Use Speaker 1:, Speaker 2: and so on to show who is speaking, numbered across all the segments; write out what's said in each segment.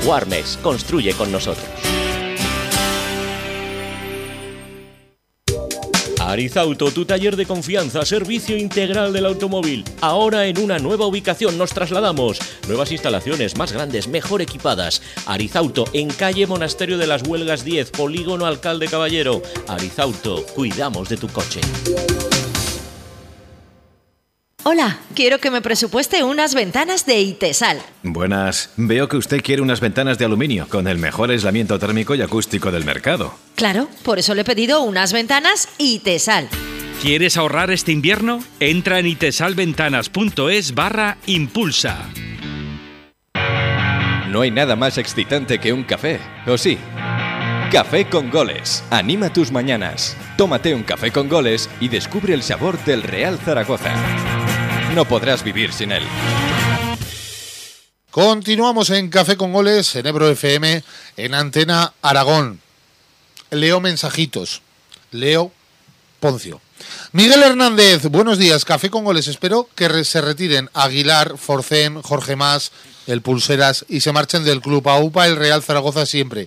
Speaker 1: Warmex, construye con nosotros. Arizauto, tu taller de confianza, servicio integral del automóvil. Ahora en una nueva ubicación nos trasladamos. Nuevas instalaciones, más grandes, mejor equipadas. Arizauto, en calle Monasterio de las Huelgas 10, Polígono Alcalde Caballero. Arizauto, cuidamos de tu coche.
Speaker 2: Hola, quiero que me presupueste unas ventanas de Itesal.
Speaker 3: Buenas. Veo que usted quiere unas ventanas de aluminio con el mejor aislamiento térmico y acústico del mercado.
Speaker 2: Claro, por eso le he pedido unas ventanas Itesal.
Speaker 4: ¿Quieres ahorrar este invierno? Entra en itesalventanas.es/impulsa.
Speaker 5: No hay nada más excitante que un café, ¿o sí? Café con Goles. Anima tus mañanas. Tómate un café con goles y descubre el sabor del Real Zaragoza. No podrás vivir sin él.
Speaker 6: Continuamos en Café con Goles, en Ebro FM, en Antena Aragón. Leo mensajitos. Leo Poncio. Miguel Hernández, buenos días, Café con Goles. Espero que se retiren Aguilar, Forcén, Jorge Mas, el Pulseras y se marchen del club. AUPA, el Real Zaragoza siempre.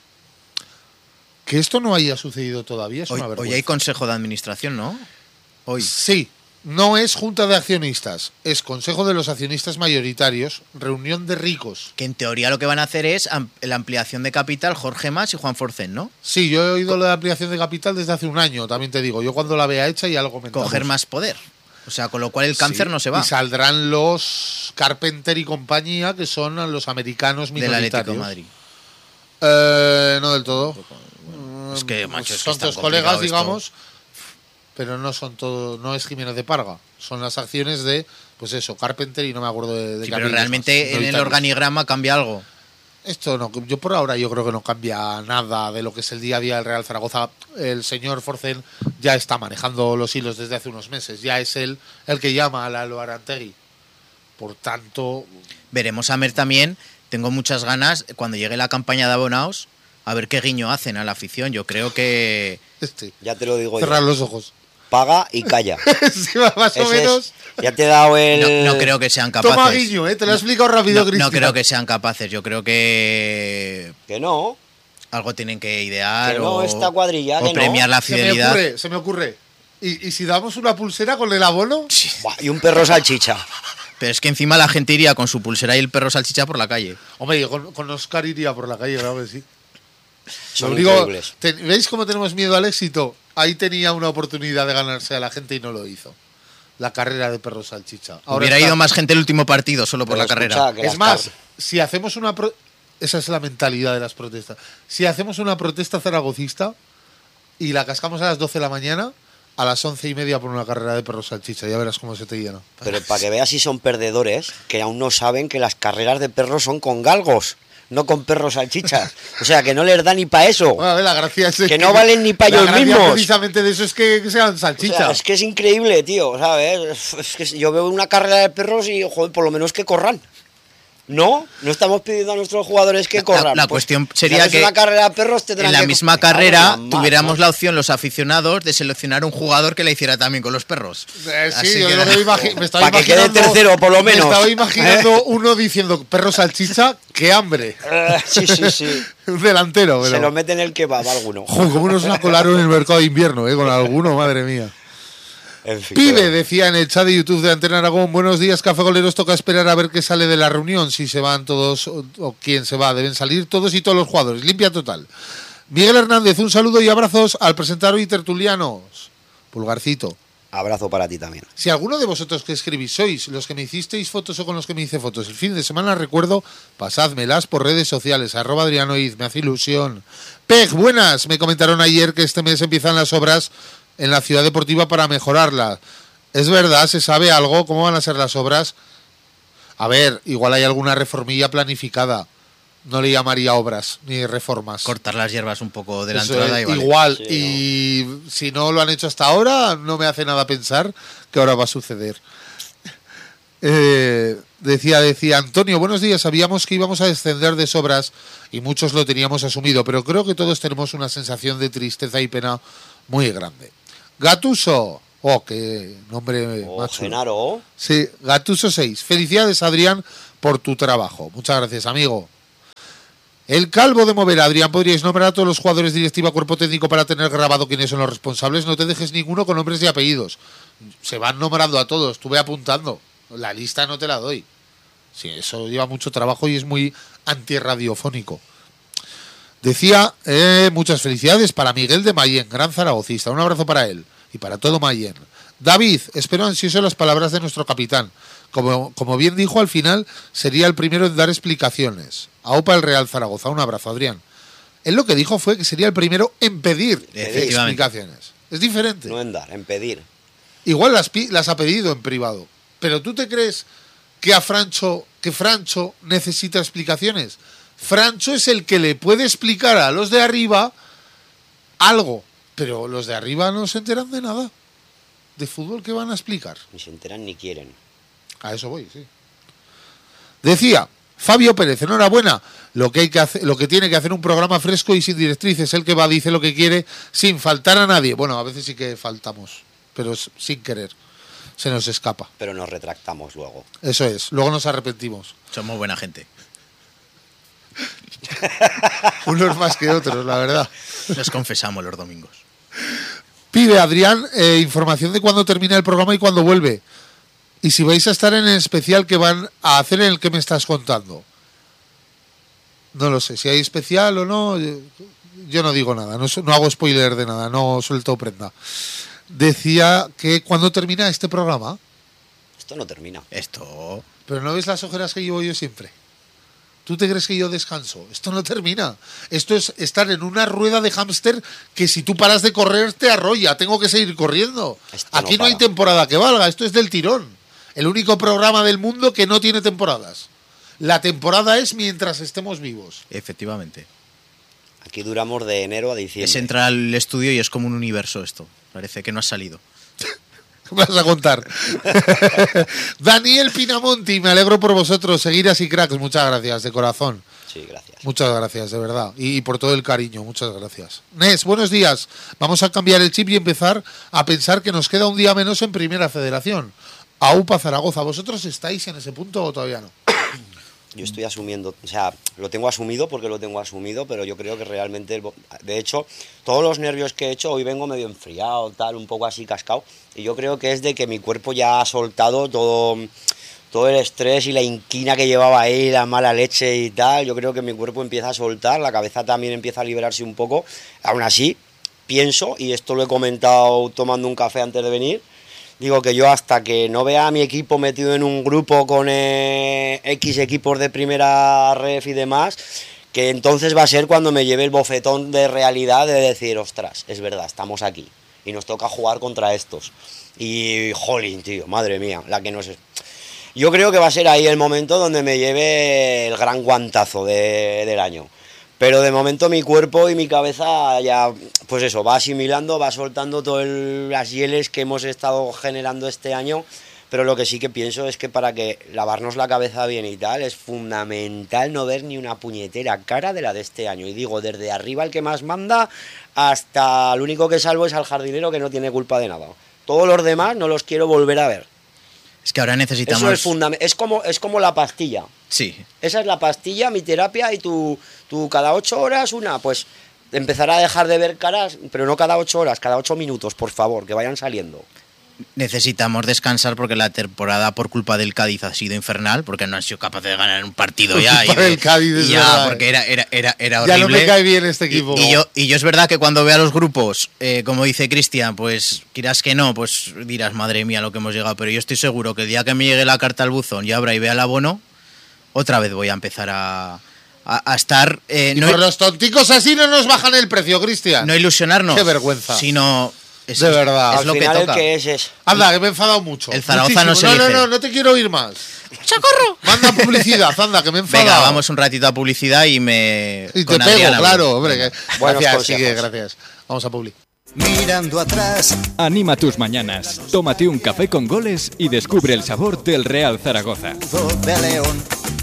Speaker 6: Que esto no haya sucedido todavía es una vergüenza.
Speaker 7: Hoy hay consejo de administración, ¿no? Hoy.
Speaker 6: Sí, no es junta de accionistas, es consejo de los accionistas mayoritarios, reunión de ricos.
Speaker 7: Que en teoría lo que van a hacer es la ampliación de capital Jorge Mas y Juan Forcén, ¿no?
Speaker 6: Sí, yo he oído la ampliación de capital desde hace un año, también te digo. Yo cuando la vea hecha ya lo comentamos.
Speaker 7: Coger más poder. O sea, con lo cual el cáncer no se va.
Speaker 6: Y saldrán los Carpenter y compañía, que son los americanos minoritarios.
Speaker 7: Del Atlético de Madrid.
Speaker 6: No del todo.
Speaker 7: Es que, macho, es que
Speaker 6: son tus colegas, digamos, pero no son todo, no es Jiménez de Parga, son las acciones de, pues eso, Carpenter y no me acuerdo de
Speaker 7: sí, pero realmente en el organigrama cambia algo.
Speaker 6: Esto no, yo por ahora yo creo que no cambia nada de lo que es el día a día del Real Zaragoza. El señor Forcén ya está manejando los hilos desde hace unos meses, ya es él el que llama a Lalo Arantegui. Por tanto,
Speaker 7: veremos a Mer también. Tengo muchas ganas cuando llegue la campaña de abonados a ver qué guiño hacen a la afición. Yo creo que...
Speaker 8: Ya te lo digo.
Speaker 6: Cerrar los ojos.
Speaker 8: Paga y calla.
Speaker 6: Sí, más o menos.
Speaker 8: Ya te he dado el...
Speaker 7: No creo que sean capaces.
Speaker 6: Toma guiño, te lo he explicado rápido, Cristina.
Speaker 7: No creo que sean capaces. Yo creo que...
Speaker 8: Que no.
Speaker 7: Algo tienen que idear
Speaker 8: que no, esta cuadrilla,
Speaker 7: o premiar la fidelidad.
Speaker 6: Se me ocurre. ¿Y si damos una pulsera con el abono?
Speaker 7: Sí.
Speaker 8: Y un perro salchicha.
Speaker 7: Pero es que encima la gente iría con su pulsera y el perro salchicha por la calle.
Speaker 6: Hombre, yo con Oscar iría por la calle, claro que sí.
Speaker 8: Son increíbles.
Speaker 6: ¿Veis cómo tenemos miedo al éxito? Ahí tenía una oportunidad de ganarse a la gente y no lo hizo. La carrera de perro salchicha.
Speaker 7: Hubiera ido más gente el último partido solo por la carrera.
Speaker 6: Es más, si hacemos una... Esa es la mentalidad de las protestas. Si hacemos una protesta zaragocista y la cascamos a las 12 de la mañana, a las 11:30 por una carrera de perro salchicha. Ya verás cómo se te llena.
Speaker 8: Pero para que veas si son perdedores, que aún no saben que las carreras de perros son con galgos, no con perros salchichas. O sea, que no les da ni para eso.
Speaker 6: Bueno, a ver, la gracia es
Speaker 8: que no valen ni para ellos mismos.
Speaker 6: Precisamente de eso es que sean salchichas.
Speaker 8: O sea, es que es increíble, tío, ¿sabes? Es que yo veo una carrera de perros y, joder, por lo menos que corran. No estamos pidiendo a nuestros jugadores que corran.
Speaker 7: La cuestión sería que
Speaker 8: una carrera de perros
Speaker 7: en la misma carrera tuviéramos la opción los aficionados de seleccionar un jugador que la hiciera también con los perros.
Speaker 6: Sí, yo me estaba
Speaker 8: para que quede tercero, por lo menos.
Speaker 6: Me estaba imaginando uno diciendo perro salchicha, qué hambre.
Speaker 8: Sí.
Speaker 6: Un delantero. Pero...
Speaker 8: Se lo mete en el kebab alguno.
Speaker 6: Joder, cómo nos la colaron en el mercado de invierno, con alguno, madre mía.
Speaker 8: En fin,
Speaker 6: Pibe decía en el chat de YouTube de Antena Aragón: buenos días, Café Goleros, toca esperar a ver qué sale de la reunión, si se van todos o quién se va. Deben salir todos y todos los jugadores, limpia total. Miguel Hernández, un saludo y abrazos al presentar hoy tertulianos. Pulgarcito.
Speaker 8: Abrazo para ti también.
Speaker 6: Si alguno de vosotros que escribís sois los que me hicisteis fotos o con los que me hice fotos el fin de semana, recuerdo, pasádmelas por redes sociales, @AdrianoIz, me hace ilusión. Peg, buenas, me comentaron ayer que este mes empiezan las obras en la ciudad deportiva para mejorarla. ¿Es verdad? ¿Se sabe algo? ¿Cómo van a ser las obras? A ver, igual hay alguna reformilla planificada. No le llamaría obras ni reformas.
Speaker 7: Cortar las hierbas un poco de la entrada y vale.
Speaker 6: Igual,
Speaker 8: sí,
Speaker 6: y si no lo han hecho hasta ahora, no me hace nada pensar que ahora va a suceder. Decía Antonio, buenos días, sabíamos que íbamos a descender de sobras y muchos lo teníamos asumido, pero creo que todos tenemos una sensación de tristeza y pena muy grande. Gatuso, qué nombre más chulo.
Speaker 8: Genaro.
Speaker 6: Sí, Gatuso 6. Felicidades, Adrián, por tu trabajo. Muchas gracias, amigo. El calvo de mover, Adrián, ¿podríais nombrar a todos los jugadores, directiva, cuerpo técnico para tener grabado quiénes son los responsables? No te dejes ninguno con nombres y apellidos. Se van nombrando a todos, tú ve apuntando. La lista no te la doy. Sí, eso lleva mucho trabajo y es muy antirradiofónico. Decía, muchas felicidades para Miguel de Mayén, gran zaragocista. Un abrazo para él y para todo Mayén. David, espero ansioso las palabras de nuestro capitán. Como bien dijo, al final sería el primero en dar explicaciones. AUPA el Real Zaragoza. Un abrazo, Adrián. Él lo que dijo fue que sería el primero en pedir explicaciones. Es diferente.
Speaker 8: No en dar, en pedir.
Speaker 6: Igual las ha pedido en privado. Pero ¿tú te crees que Francho necesita explicaciones? Francho es el que le puede explicar a los de arriba algo. Pero los de arriba no se enteran de nada. De fútbol, ¿qué van a explicar?
Speaker 8: Ni se enteran ni quieren.
Speaker 6: A eso voy, sí. Decía Fabio Pérez, enhorabuena. Lo que tiene que hacer un programa fresco y sin directrices. El que va, dice lo que quiere, sin faltar a nadie. Bueno, a veces sí que faltamos, pero sin querer. Se nos escapa.
Speaker 8: Pero nos retractamos luego.
Speaker 6: Eso es, luego nos arrepentimos.
Speaker 7: Somos buena gente.
Speaker 6: Unos más que otros, la verdad.
Speaker 7: Nos confesamos los domingos.
Speaker 6: Pide Adrián información de cuándo termina el programa y cuándo vuelve. Y si vais a estar en el especial que van a hacer en el que me estás contando. No lo sé, si hay especial o no, yo no digo nada, no hago spoiler de nada, no suelto prenda. Decía que cuando termina este programa.
Speaker 8: Esto no termina.
Speaker 7: Esto.
Speaker 6: Pero no ves las ojeras que llevo yo siempre. ¿Tú te crees que yo descanso? Esto no termina. Esto es estar en una rueda de hámster que si tú paras de correr te arrolla. Tengo que seguir corriendo. Aquí no hay temporada que valga. Esto es del tirón. El único programa del mundo que no tiene temporadas. La temporada es mientras estemos vivos.
Speaker 7: Efectivamente.
Speaker 8: Aquí duramos de enero a diciembre.
Speaker 7: Es entrar al estudio y es como un universo esto. Parece que no has salido.
Speaker 6: ¿Qué me vas a contar? Daniel Pinamonti, me alegro por vosotros. Seguir así, cracks. Muchas gracias, de corazón.
Speaker 8: Sí, gracias.
Speaker 6: Muchas gracias, de verdad. Y por todo el cariño, muchas gracias. Nes, buenos días. Vamos a cambiar el chip y empezar a pensar que nos queda un día menos en Primera Federación. AUPA Zaragoza. ¿Vosotros estáis en ese punto o todavía no?
Speaker 8: Yo estoy asumiendo, o sea, lo tengo asumido porque lo tengo asumido, pero yo creo que realmente, de hecho, todos los nervios que he hecho, hoy vengo medio enfriado, tal, un poco así cascado, y yo creo que es de que mi cuerpo ya ha soltado todo el estrés y la inquina que llevaba ahí, la mala leche y tal. Yo creo que mi cuerpo empieza a soltar, la cabeza también empieza a liberarse un poco. Aún así, pienso, y esto lo he comentado tomando un café antes de venir, digo que yo hasta que no vea a mi equipo metido en un grupo con X equipos de primera ref y demás, que entonces va a ser cuando me lleve el bofetón de realidad de decir, ostras, es verdad, estamos aquí y nos toca jugar contra estos. Y, jolín, tío, madre mía, la que nos... Yo creo que va a ser ahí el momento donde me lleve el gran guantazo del año. Pero de momento mi cuerpo y mi cabeza ya, pues eso, va asimilando, va soltando todas las hieles que hemos estado generando este año. Pero lo que sí que pienso es que para que lavarnos la cabeza bien y tal, es fundamental no ver ni una puñetera cara de la de este año. Y digo, desde arriba el que más manda, hasta el único que salvo es al jardinero que no tiene culpa de nada. Todos los demás no los quiero volver a ver.
Speaker 7: Es que ahora necesitamos...
Speaker 8: Eso es fundamental. Es como la pastilla.
Speaker 7: Sí.
Speaker 8: Esa es la pastilla, mi terapia, y tú cada 8 horas una, pues empezar a dejar de ver caras, pero no cada 8 horas, cada 8 minutos, por favor, que vayan saliendo.
Speaker 7: Necesitamos descansar porque la temporada por culpa del Cádiz ha sido infernal, porque no han sido capaces de ganar un partido ya.
Speaker 6: El Cádiz,
Speaker 7: porque era horrible.
Speaker 6: Ya no me cae bien este equipo.
Speaker 7: Y yo es verdad que cuando vea los grupos, como dice Cristian, pues quieras que no, pues dirás, madre mía, lo que hemos llegado. Pero yo estoy seguro que el día que me llegue la carta al buzón y abra y vea el abono, otra vez voy a empezar a estar...
Speaker 6: no, por los tonticos así no nos bajan el precio, Cristian.
Speaker 7: No ilusionarnos.
Speaker 6: Qué vergüenza.
Speaker 7: Sino...
Speaker 6: de verdad.
Speaker 7: Es
Speaker 8: al
Speaker 7: lo
Speaker 8: final
Speaker 7: que toca.
Speaker 8: El que es.
Speaker 6: Anda, que me he enfadado mucho.
Speaker 7: El Zaragoza no se elige.
Speaker 6: No te quiero oír más.
Speaker 7: ¡Socorro!
Speaker 6: Manda publicidad, anda, que me he enfadado.
Speaker 7: Venga, vamos un ratito a publicidad y
Speaker 6: te pego, claro, hombre. Gracias, sigue, gracias. Vamos a publi.
Speaker 5: Mirando atrás. Anima tus mañanas. Tómate un café con goles y descubre el sabor del Real Zaragoza.
Speaker 9: De León.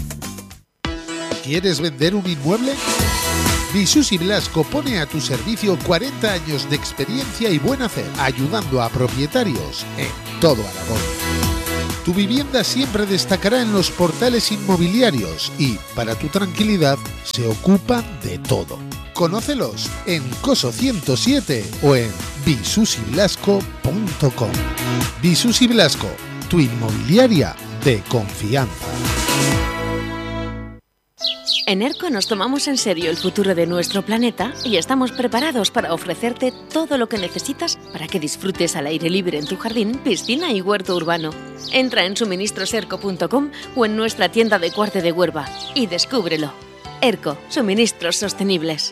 Speaker 6: ¿Quieres vender un inmueble? Bisusi Blasco pone a tu servicio 40 años de experiencia y buen hacer, ayudando a propietarios en todo Aragón. Tu vivienda siempre destacará en los portales inmobiliarios y, para tu tranquilidad, se ocupan de todo. Conócelos en Coso 107 o en visusiblasco.com. Visus y Blasco, tu inmobiliaria de confianza.
Speaker 9: En ERCO nos tomamos en serio el futuro de nuestro planeta y estamos preparados para ofrecerte todo lo que necesitas para que disfrutes al aire libre en tu jardín, piscina y huerto urbano. Entra en suministroserco.com o en nuestra tienda de Cuarte de Huerva y descúbrelo. ERCO, suministros sostenibles.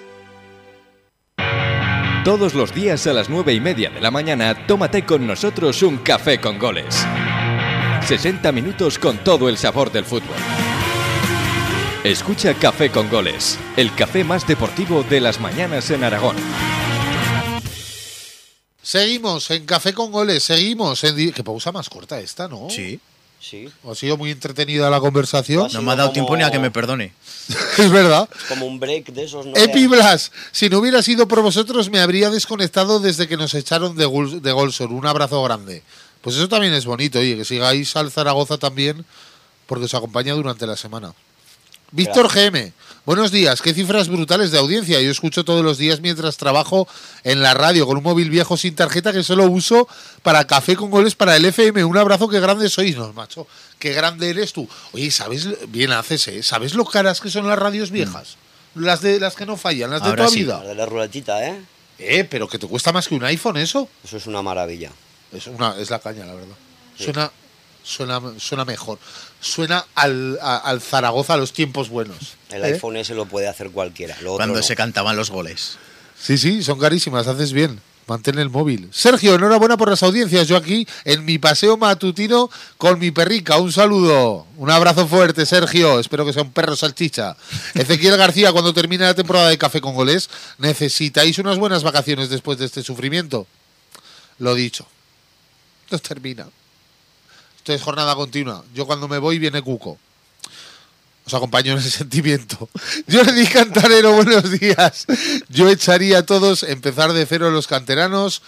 Speaker 5: Todos los días a las 9:30 de la mañana, tómate con nosotros un café con goles. 60 minutos con todo el sabor del fútbol. Escucha Café con Goles, el café más deportivo de las mañanas en Aragón.
Speaker 6: Seguimos en Café con Goles, seguimos en... Qué pausa más corta esta, ¿no?
Speaker 7: Sí.
Speaker 8: Sí.
Speaker 6: Ha sido muy entretenida la conversación.
Speaker 7: No me ha dado tiempo ni a que me perdone.
Speaker 6: Es verdad.
Speaker 8: Es como un break de esos, ¿no?
Speaker 6: Epiblas, si no hubiera sido por vosotros me habría desconectado desde que nos echaron de Golsor. Un abrazo grande. Pues eso también es bonito, oye, que sigáis al Zaragoza también, porque os acompaña durante la semana. Víctor GM, buenos días, qué cifras brutales de audiencia. Yo escucho todos los días mientras trabajo en la radio con un móvil viejo sin tarjeta que solo uso para Café con Goles para el FM. Un abrazo, qué grande sois, no, macho. Qué grande eres tú. Oye, ¿sabes? Bien haces, ¿eh? ¿Sabes lo caras que son las radios viejas? Las que no fallan, las de toda vida.
Speaker 8: La de la ruletita, ¿eh?
Speaker 6: Pero que te cuesta más que un iPhone eso.
Speaker 8: Eso es una maravilla.
Speaker 6: Es la caña, la verdad.
Speaker 8: Sí.
Speaker 6: Suena mejor. Suena al Zaragoza a los tiempos buenos.
Speaker 8: El iPhone ese lo puede hacer cualquiera. Lo otro
Speaker 7: Cuando
Speaker 8: no.
Speaker 7: se cantaban los goles.
Speaker 6: Sí, son carísimas, haces bien. Mantén el móvil. Sergio, enhorabuena por las audiencias. Yo aquí en mi paseo matutino con mi perrica. Un saludo. Un abrazo fuerte, Sergio. Espero que sea un perro salchicha. Ezequiel García, cuando termine la temporada de Café con Goles, ¿necesitáis unas buenas vacaciones después de este sufrimiento? Lo dicho. Esto termina. Esto es jornada continua. Yo cuando me voy viene Cuco. Os acompaño en ese sentimiento. Jordi Cantarero, buenos días. Yo echaría a todos, empezar de cero los canteranos,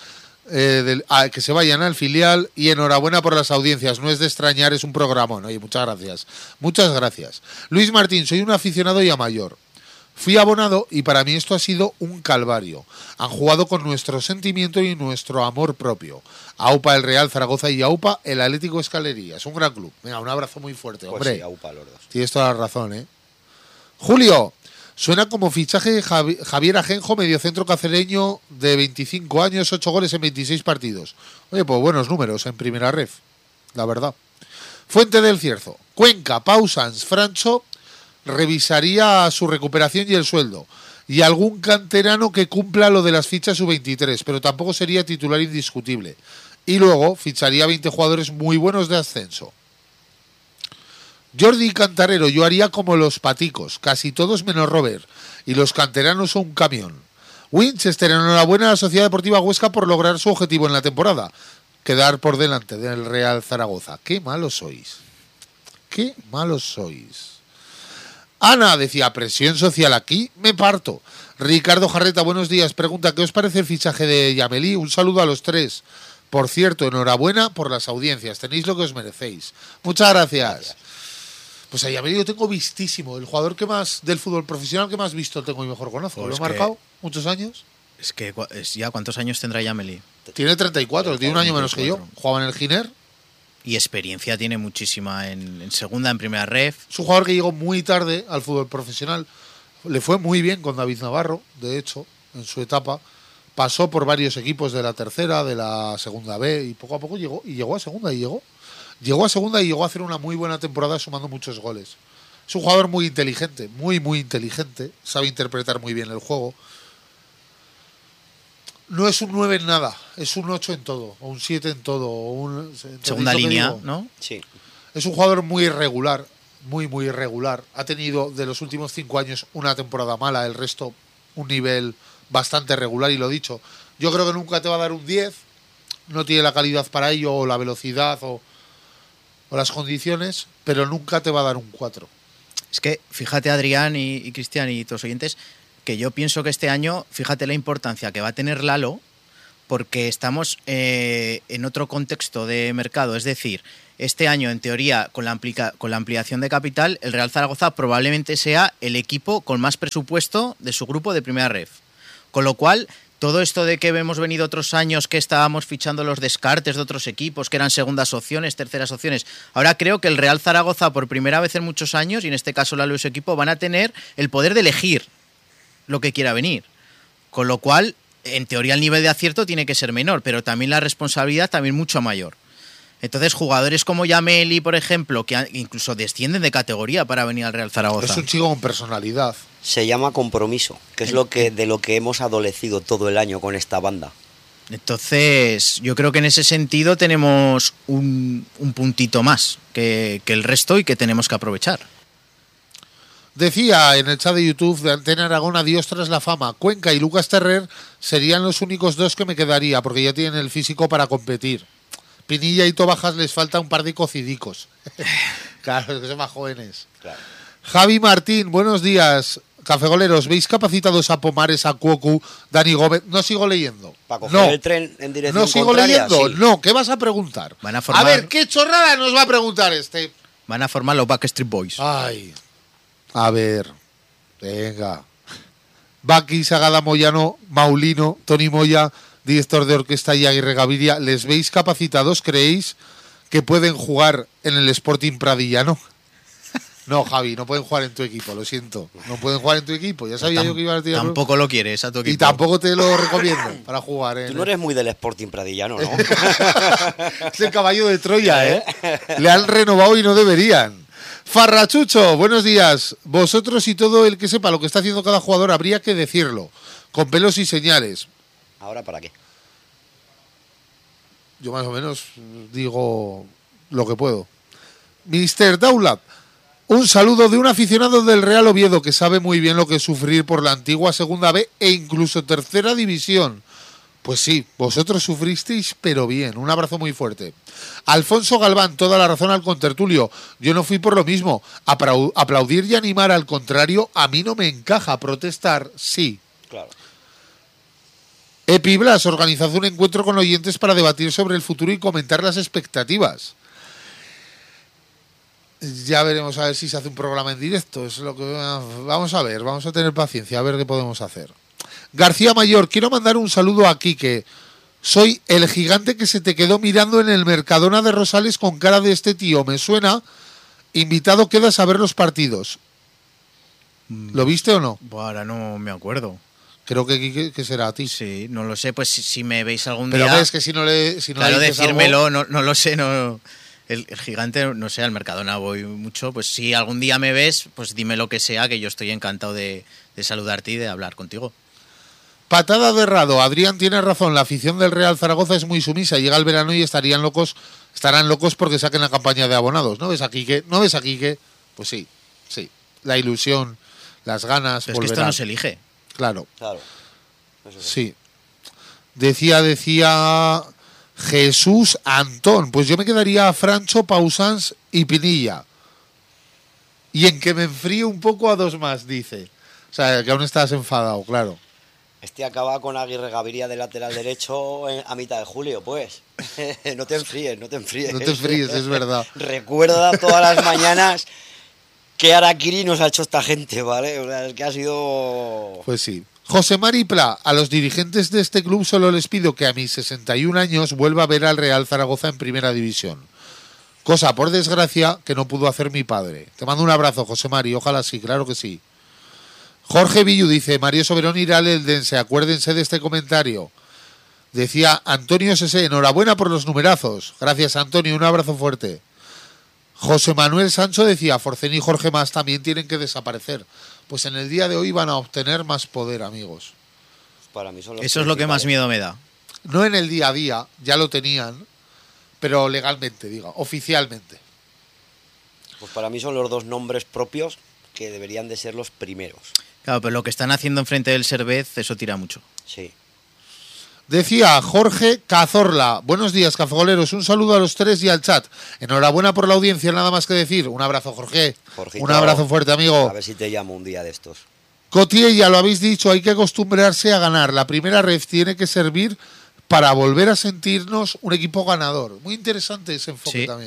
Speaker 6: que se vayan al filial y enhorabuena por las audiencias. No es de extrañar, es un programón. Oye, muchas gracias. Muchas gracias. Luis Martín, soy un aficionado ya mayor. Fui abonado y para mí esto ha sido un calvario. Han jugado con nuestro sentimiento y nuestro amor propio. AUPA el Real Zaragoza y AUPA el Atlético Escalería. Es un gran club. Venga, un abrazo muy fuerte, hombre.
Speaker 8: Pues sí, AUPA los dos.
Speaker 6: Tienes toda la razón, ¿eh? Julio, suena como fichaje de Javier Ajenjo, mediocentro cacereño de 25 años, 8 goles en 26 partidos. Oye, pues buenos números en primera ref, la verdad. Fuente del Cierzo. Cuenca, Pausans, Francho revisaría su recuperación y el sueldo. Y algún canterano que cumpla lo de las fichas sub-23, pero tampoco sería titular indiscutible. Y luego ficharía 20 jugadores muy buenos de ascenso. Jordi Cantarero, yo haría como los paticos, casi todos menos Robert, y los canteranos son un camión. Winchester, enhorabuena a la Sociedad Deportiva Huesca por lograr su objetivo en la temporada, quedar por delante del Real Zaragoza. ¡Qué malos sois! ¡Qué malos sois! Ana decía, presión social aquí, me parto. Ricardo Jarreta, buenos días, pregunta, ¿qué os parece el fichaje de Yamelí? Un saludo a los tres. Por cierto, enhorabuena por las audiencias, tenéis lo que os merecéis. Muchas gracias. Pues a Yamelí lo tengo vistísimo, el jugador que más del fútbol profesional que más visto tengo y mejor conozco.
Speaker 7: Pues
Speaker 6: lo he marcado muchos años.
Speaker 7: Es que ya, ¿cuántos años tendrá Yamelí?
Speaker 6: Tiene 34, tiene un año menos que yo. Jugaba en el Giner.
Speaker 7: Y experiencia tiene muchísima en segunda, en primera ref.
Speaker 6: Es un jugador que llegó muy tarde al fútbol profesional. Le fue muy bien con David Navarro, de hecho, en su etapa. Pasó por varios equipos de la tercera, de la segunda B, y poco a poco llegó a segunda y llegó a segunda y llegó a hacer una muy buena temporada sumando muchos goles. Es un jugador muy inteligente, muy inteligente. Sabe interpretar muy bien el juego. No es un 9 en nada, es un 8 en todo, o un 7 en todo. O
Speaker 7: segunda línea, ¿no?
Speaker 8: Sí.
Speaker 6: Es un jugador muy irregular, muy irregular. Ha tenido de los últimos 5 años una temporada mala, el resto un nivel bastante regular, y lo dicho. Yo creo que nunca te va a dar un 10, no tiene la calidad para ello, o la velocidad, o las condiciones, pero nunca te va a dar un 4.
Speaker 7: Es que, fíjate, Adrián y Cristian y todos los oyentes, que yo pienso que este año, fíjate la importancia que va a tener Lalo, porque estamos en otro contexto de mercado. Es decir, este año, en teoría, con la ampliación de capital, el Real Zaragoza probablemente sea el equipo con más presupuesto de su grupo de primera ref. Con lo cual, todo esto de que hemos venido otros años que estábamos fichando los descartes de otros equipos, que eran segundas opciones, terceras opciones, ahora creo que el Real Zaragoza, por primera vez en muchos años, y en este caso la Luis equipo, van a tener el poder de elegir lo que quiera venir. Con lo cual, en teoría el nivel de acierto tiene que ser menor, pero también la responsabilidad también mucho mayor. Entonces, jugadores como Yameli, por ejemplo, que incluso descienden de categoría para venir al Real Zaragoza.
Speaker 6: Es un chico con personalidad.
Speaker 8: Se llama compromiso, que es de lo que hemos adolecido todo el año con esta banda.
Speaker 7: Entonces, yo creo que en ese sentido tenemos un puntito más que el resto y que tenemos que aprovechar.
Speaker 6: Decía en el chat de YouTube de Antena Aragón, adiós tras la fama. Cuenca y Lucas Terrer serían los únicos dos que me quedaría, porque ya tienen el físico para competir. Pinilla y Tobajas les falta un par de cocidicos. Claro, es que son más jóvenes.
Speaker 8: Claro.
Speaker 6: Javi Martín, buenos días. Cafegoleros, ¿veis capacitados a Pomares, a Cuocu, Dani Gómez? No sigo leyendo.
Speaker 8: Para coger el tren en dirección
Speaker 6: no sigo
Speaker 8: contraria,
Speaker 6: leyendo.
Speaker 8: sí.
Speaker 6: No, ¿qué vas a preguntar?
Speaker 7: Van a formar...
Speaker 6: A ver, ¿qué chorrada nos va a preguntar este?
Speaker 7: Van a formar los Backstreet Boys.
Speaker 6: Ay, a ver, venga. Baki, Sagada, Moyano, Maulino, Tony Moya, director de orquesta y Aguirre Gaviria, ¿les veis capacitados? ¿Creéis que pueden jugar en el Sporting Pradillano? No, Javi, no pueden jugar en tu equipo, lo siento. No pueden jugar en tu equipo. Ya sabía yo que iba a tirar.
Speaker 7: Tampoco lo quieres a tu equipo.
Speaker 6: Y tampoco te lo recomiendo para jugar.
Speaker 8: Tú no eres muy del Sporting Pradillano, ¿no?
Speaker 6: Es el caballo de Troya, ¿eh? Le han renovado y no deberían. Farrachucho, buenos días. Vosotros y todo el que sepa lo que está haciendo cada jugador habría que decirlo, con pelos y señales.
Speaker 8: ¿Ahora para qué?
Speaker 6: Yo más o menos digo lo que puedo. Mr. Daulab, un saludo de un aficionado del Real Oviedo que sabe muy bien lo que es sufrir por la antigua Segunda B e incluso Tercera División. Pues sí, vosotros sufristeis, pero bien. Un abrazo muy fuerte. Alfonso Galván, toda la razón al contertulio. Yo no fui por lo mismo. Aplaudir y animar al contrario, a mí no me encaja. Protestar, sí.
Speaker 8: Claro.
Speaker 6: Epiblas, organizad un encuentro con oyentes para debatir sobre el futuro y comentar las expectativas. Ya veremos a ver si se hace un programa en directo. Es lo que vamos a ver, vamos a tener paciencia, a ver qué podemos hacer. García Mayor, quiero mandar un saludo a Quique. Soy el gigante que se te quedó mirando en el Mercadona de Rosales con cara de este tío. Me suena. Invitado quedas a ver los partidos. ¿Lo viste o no?
Speaker 7: Ahora no me acuerdo.
Speaker 6: Creo que será a ti.
Speaker 7: Sí, no lo sé, pues si me veis algún
Speaker 6: Pero
Speaker 7: día...
Speaker 6: Pero ves que si no le
Speaker 7: claro,
Speaker 6: dices
Speaker 7: decírmelo,
Speaker 6: algo...
Speaker 7: no lo sé, no... El gigante, no sé, al Mercadona voy mucho, pues si algún día me ves, pues dime lo que sea, que yo estoy encantado de saludarte y de hablar contigo.
Speaker 6: Patada de Rado, Adrián tiene razón, la afición del Real Zaragoza es muy sumisa, llega el verano y estarán locos porque saquen la campaña de abonados. ¿No ves aquí que? Pues sí, la ilusión, las ganas,
Speaker 7: pero es que esto no se elige.
Speaker 6: Claro.
Speaker 8: Eso
Speaker 6: sí. Decía Jesús Antón, pues yo me quedaría a Francho, Pausans y Pinilla. Y en que me enfríe un poco a dos más, dice. O sea, que aún estás enfadado, claro.
Speaker 8: Este acaba con Aguirre Gaviria de lateral derecho a mitad de julio, pues. No te enfríes.
Speaker 6: No te enfríes, es verdad.
Speaker 8: Recuerda todas las mañanas qué harakiri nos ha hecho esta gente, ¿vale? O sea, es que ha sido...
Speaker 6: Pues sí. José Mari Pla, a los dirigentes de este club solo les pido que a mis 61 años vuelva a ver al Real Zaragoza en Primera División. Cosa, por desgracia, que no pudo hacer mi padre. Te mando un abrazo, José Mari, ojalá sí, claro que sí. Jorge Villu dice, Mario Soberón irá al Eldense, acuérdense de este comentario. Decía Antonio Sese, enhorabuena por los numerazos. Gracias, Antonio, un abrazo fuerte. José Manuel Sancho decía, Forcén y Jorge Mas también tienen que desaparecer. Pues en el día de hoy van a obtener más poder, amigos.
Speaker 8: Para mí son
Speaker 7: eso es lo que más miedo me da.
Speaker 6: No en el día a día, ya lo tenían, pero legalmente, oficialmente.
Speaker 8: Pues para mí son los dos nombres propios que deberían de ser los primeros.
Speaker 7: Claro, pero lo que están haciendo enfrente del Servez, eso tira mucho.
Speaker 8: Sí.
Speaker 6: Decía Jorge Cazorla, buenos días, cafegoleros, un saludo a los tres y al chat. Enhorabuena por la audiencia, nada más que decir. Un abrazo, Jorge.
Speaker 8: Jorgito,
Speaker 6: un abrazo fuerte, amigo.
Speaker 8: A ver si te llamo un día de estos.
Speaker 6: Cotier, ya lo habéis dicho, hay que acostumbrarse a ganar. La primera ref tiene que servir para volver a sentirnos un equipo ganador. Muy interesante ese enfoque también.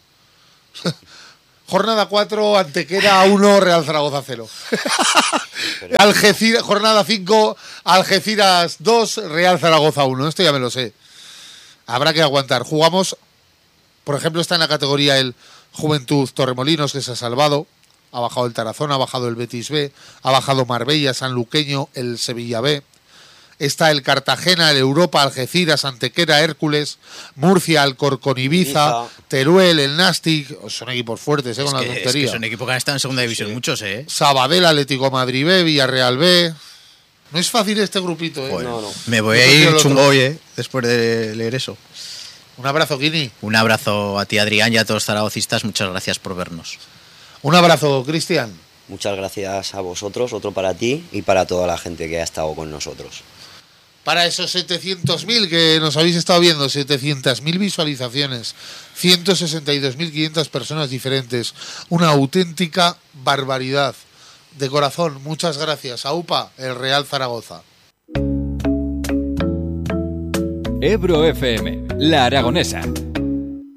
Speaker 6: Jornada 4, Antequera 1, Real Zaragoza 0. Algeciras, jornada 5, Algeciras 2, Real Zaragoza 1. Esto ya me lo sé. Habrá que aguantar. Jugamos, por ejemplo, está en la categoría el Juventud Torremolinos, que se ha salvado. Ha bajado el Tarazona, ha bajado el Betis B, ha bajado Marbella, Sanluqueño, el Sevilla B. Está el Cartagena, el Europa, Algeciras, Antequera, Hércules, Murcia, Alcorcón, Ibiza, Teruel, el Nastic. Son equipos fuertes, con la tontería.
Speaker 7: Es que son equipos que han estado en segunda división, muchos,
Speaker 6: Sabadell, Atlético Madrid B, Villarreal B. No es fácil este grupito,
Speaker 7: Bueno, no. Me voy a ir chungo hoy, después de leer eso.
Speaker 6: Un abrazo, Kini.
Speaker 7: Un abrazo a ti, Adrián, y a todos los zaragocistas. Muchas gracias por vernos.
Speaker 6: Un abrazo, Cristian.
Speaker 8: Muchas gracias a vosotros, otro para ti y para toda la gente que ha estado con nosotros.
Speaker 6: Para esos 700.000 que nos habéis estado viendo, 700.000 visualizaciones, 162.500 personas diferentes, una auténtica barbaridad. De corazón, muchas gracias. AUPA, el Real Zaragoza.
Speaker 5: Ebro FM, La Aragonesa.